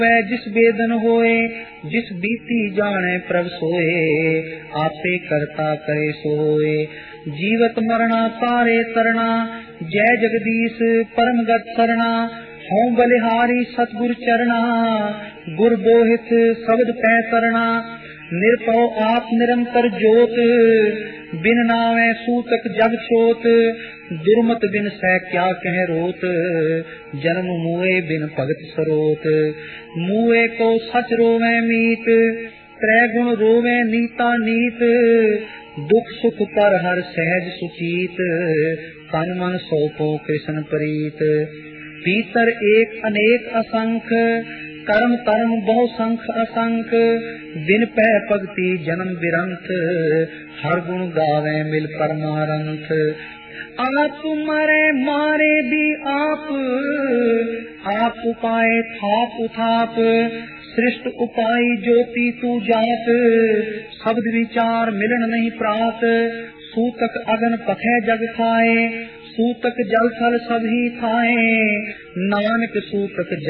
जिस बेदन होए, जिस बीती जाने प्रभ सोए, आपे करता करे सोए। जीवत मरना तारे तरना, जय जगदीश परम गत सरना। हूँ बलिहारी सतगुर चरना, गुर बोहित शब्द पै तरना। निरपौ आप निरंतर जोत, बिन नावे सूतक जग छोत। दुर्मत बिन सह क्या कह रोत, जन्म मुए बिन भगत सरोत। मुए को सच रोवे मीत, त्रै गुण रोवे नीता नीत। दुख सुख पर हर सहज सुचीत, तन मन सौपो कृष्ण प्रीत। भीतर एक अनेक असंख, कर्म कर्म बहु संख असंख। दिन पै भगति जन्म बिरंथ, हर गुण गावे मिल परमारंथ। आप मरे मारे भी आप, आप पाए थाप उथाप। सृष्ट उपाय ज्योति तू जात, शब्द विचार मिलन नहीं प्रात। सूतक अगन पथै जग खाए, सूतक जल थल सब ही खाए। नानक सूतक